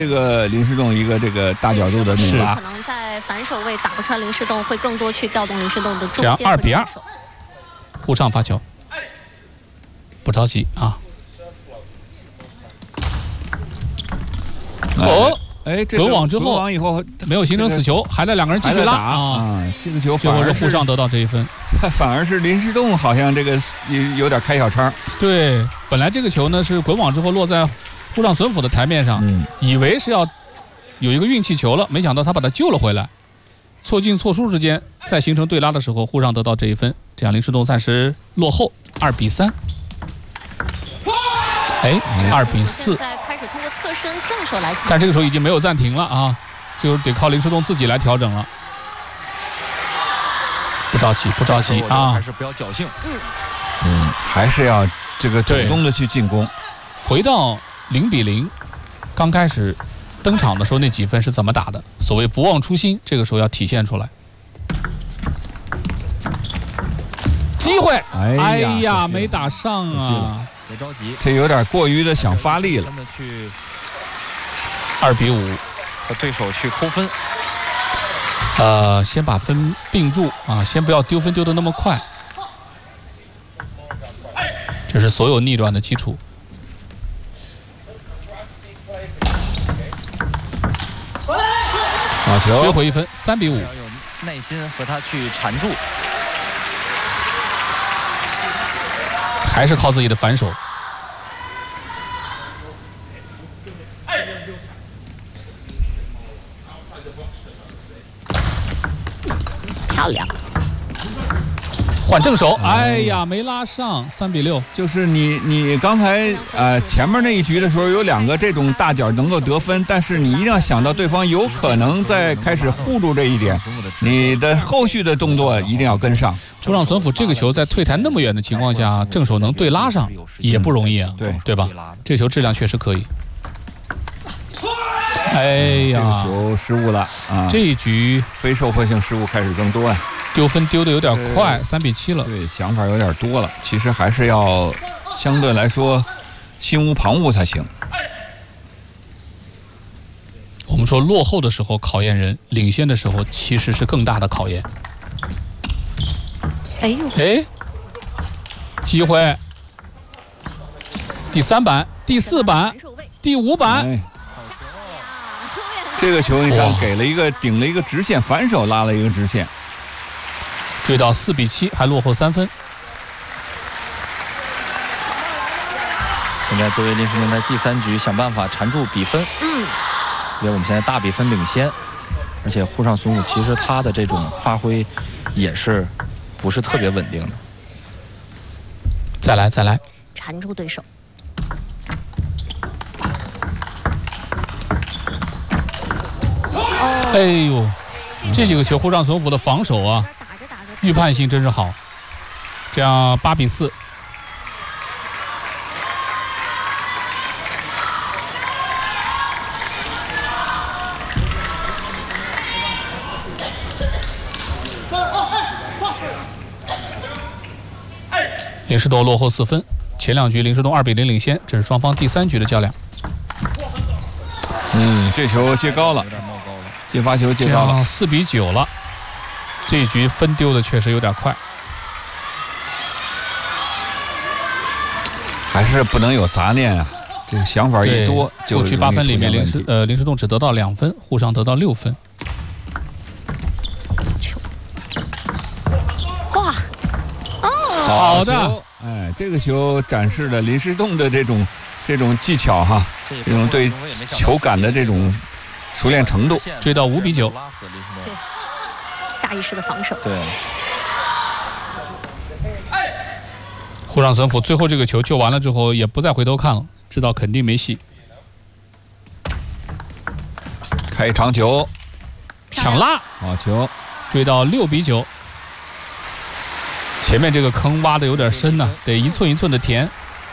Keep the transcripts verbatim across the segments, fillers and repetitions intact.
这个林诗栋一个这个大角度的努拉， 可能在反手位打不穿林诗栋，会更多去调动林诗栋的中这样间二比二和正手。 沪上发球，不着急啊。哦， 哎，这滚网之后， 滚网以后没有形成死球，还得两个人继续拉啊。 啊，这个球最后是沪上得到这一分， 反而是林诗栋好像这个有有点开小差。 对，本来这个球呢是滚网之后落在沪上隼辅的台面上， 嗯， 以为是要有一个运气球了，没想到他把它救了回来。错进错出之间，再形成对拉的时候，沪上得到这一分，这样林诗栋暂时落后二比三。哎，二比四。 现在开始通过侧身正手来抢， 但这个时候已经没有暂停了啊，就得靠林诗栋自己来调整了。不着急，不着急啊， 还是不要侥幸。 嗯嗯，还是要这个主动的去进攻。 回到零比零，刚开始登场的时候那几分是怎么打的？所谓不忘初心，这个时候要体现出来。机会， 哎呀， 哎呀没打上啊！ 别着急， 这有点过于的想发力了。 真的去二比五， 和对手去抠分。 呃，先把分并住啊，先不要丢分丢得那么快，这是所有逆转的基础。 好球， 追回一分，三比五。 要有耐心和他去缠住。 还是靠自己的反手。 漂亮。 换正手，哎呀，没拉上，三比六。 就是你你刚才呃前面那一局的时候有两个这种大脚能够得分，但是你一定要想到对方有可能在开始护住这一点，你的后续的动作一定要跟上。 出让隼辅这个球在退台那么远的情况下，正手能对拉上也不容易啊， 对对吧？这球质量确实可以。哎呀， 这个球失误了啊！ 这一局非受迫性失误开始增多啊， 丢分丢的有点快，三比七了。 对，想法有点多了，其实还是要相对来说心无旁骛才行。 我们说落后的时候考验人，领先的时候其实是更大的考验。 哎呦， 哎，机会，第三板、第四板、第五板。 哎，这个球你看哇给了一个顶了一个直线，反手拉了一个直线， 追到四比七，还落后三分。 现在作为林诗栋在第三局想办法缠住比分， 嗯， 因为我们现在大比分领先，而且沪上隼辅其实他的这种发挥也是不是特别稳定的。 再来，再来， 缠住对手。 哎呦，这几个球沪上隼辅的防守啊， 打着打着， 预判性真是好。这样八比四。林诗栋落后四分，前两局林诗栋二比零领先，这是双方第三局的较量。 嗯，这球接高了，接发球接这高了， 样四比九了，这一局分丢的确实有点快。 还是不能有杂念啊！这个想法一多，就过去八分里面，林林诗呃林诗栋只得到两分，沪上得到六分。 哇，哦， 好的， 哎，这个球展示了林诗栋的这种这种技巧哈，这种对球感的这种熟练程度。 追到五比九， 拉死林诗栋。 下意识的防守。 对， 沪上隼辅最后这个球救完了之后，也不再回头看了，知道肯定没戏。 开长球， 抢拉， 好球， 追到六比九。前面这个坑挖的有点深呐、啊，得一寸一寸的填。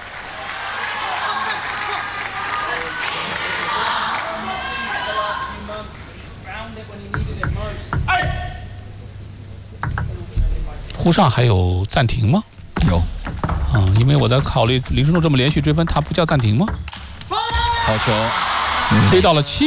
沪上还有暂停吗？ 有。 啊、嗯，因为我在考虑林诗栋这么连续追分，他不叫暂停吗？ 好球， 黑到了七